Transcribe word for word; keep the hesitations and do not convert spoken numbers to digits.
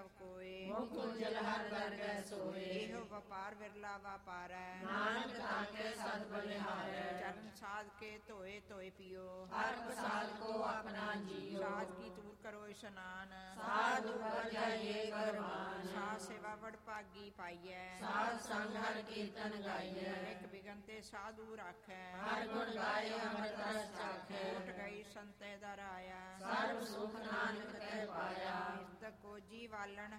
ਸਭ ਕੋਏ। ਮੁਖ ਉਜਲ ਹਰ ਦਰਗਹਿ ਸੋਏ। ਇਹੋ ਵਪਾਰ ਵਿਰਲਾ ਵਾਪਾਰੈ। ਨਾਨਕ ਤਾਕੇ ਸਦ ਬਲਿਹਾਰੈ। ਚਰਨ ਸਾਧ ਕੇ ਧੋਏ ਧੋਏ ਪੀਓ। ਹਰ ਪ੍ਰਸਾਦ ਕੋ ਆਪਣਾ ਜੀਓ। ਸਾਧ ਕੀ ਤੂਰ ਕਰੋ ਇਸ਼ਨਾਨ। ਸਾਧ ਉਪਰ ਜਾਈਏ ਕਰਮਾਨ। ਸਾਧ ਸੇਵਾ ਵਡ ਭਾਗੀ ਪਾਈਐ। ਸਾਧ ਸੰਗ ਹਰ ਕੀਰਤਨ ਗਾਈਐ। ਇੱਕ ਬਿਗਨ ਤੇ ਸਾਧੂ ਰਾਖੈ। ਹਰ ਗੁਣ ਗਾਏ ਅੰਮ੍ਰਿਤ ਰਸ ਚਾਖੈ। ਉਠ ਗਈ ਸੰਤੇ ਦਰ ਆਇਆ। ਸਰਬ ਸੁਖ ਨਾਨਕ ਤੈ ਪਾਇਆ। ਨਿਰਤ ਕੋਜੀ ਵਾਲਣ